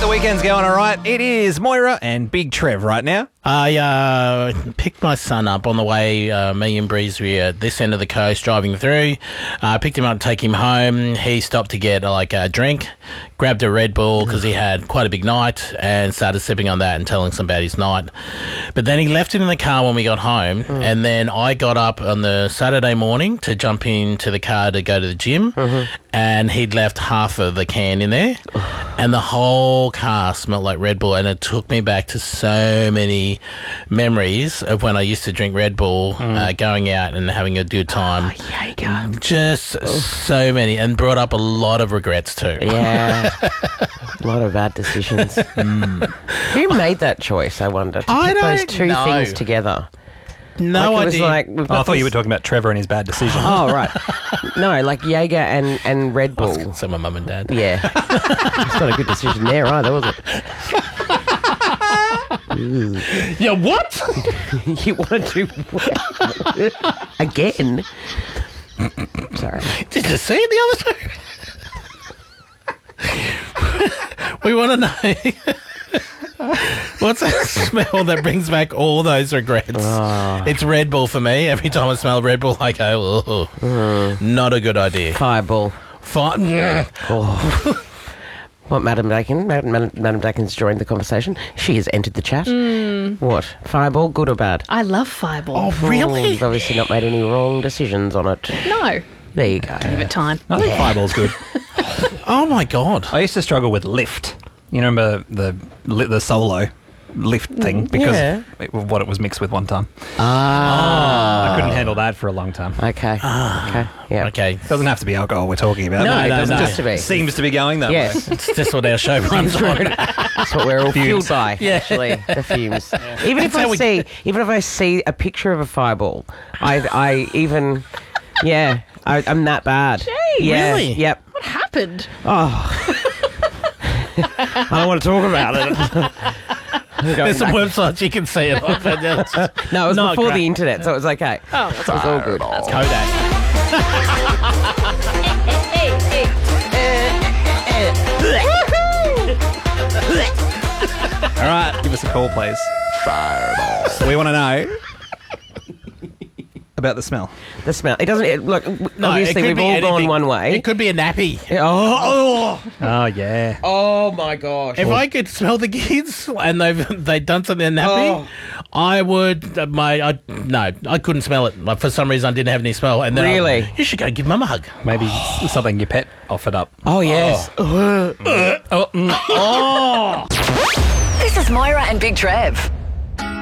the weekend's going all right. It is Moira and Big Trev right now. I picked my son up on the way, me and Breeze were at this end of the coast driving through. I picked him up to take him home. He stopped to get a drink, grabbed a Red Bull because he had quite a big night and started sipping on that and telling us about his night. But then he left it in the car when we got home and then I got up on the Saturday morning to jump into the car to go to the gym and he'd left half of the can in there and the whole car smelled like Red Bull and it took me back to so many memories of when I used to drink Red Bull, going out and having a good time. Just so many, and brought up a lot of regrets too. Yeah. A lot of bad decisions. Who made that choice, I wonder, to I put those don't two know. things together? No It was idea. like, we've got I thought you were this- talking about Trevor and his bad decision. Oh, right. No, like Jaeger and Red Bull. So my mum and dad. Yeah. It's not a good decision there either, was it? Yeah, what? You want to do again? Sorry. Did you see it the other time? We want to know. What's that smell that brings back all those regrets? It's Red Bull for me. Every time I smell Red Bull, I go, oh, not a good idea. Fireball. Fine. What, Madam Dakin? Madam Dakin's joined the conversation. She has entered the chat. What? Fireball, good or bad? I love Fireball. Oh, really? You've obviously not made any wrong decisions on it. No. There you go. Give it time. I think Fireball's good. Oh, my God. I used to struggle with Lift. You remember the solo Lift thing because of what it was mixed with one time. I couldn't handle that for a long time. Okay. Okay. Yeah. Okay. It doesn't have to be alcohol we're talking about. No, it no, doesn't no. just Just to be. seems to be going that way. Yes. It's just what our show runs on. That's what we're all fueled by, actually, the fumes. Even if I see a picture of a fireball, I'm that bad. Gee, Yeah, really? Yep. What happened? I don't want to talk about it. There's some websites you can see it on. No, it was Not before great. the internet, so it was okay. Oh, It was all good. Kodak. All right, give us a call, please. Fireball. So we want to know about the smell. The smell. It doesn't. Look, obviously it could we've be all gone anything. one way. It could be a nappy. Oh yeah. Oh my gosh. If I could smell the kids and they'd done something in nappy, I would. I couldn't smell it. Like, for some reason, I didn't have any smell. And then Really? you should go give Mum a hug. Maybe something your pet offered up. Oh yes. This is Moira and Big Trev.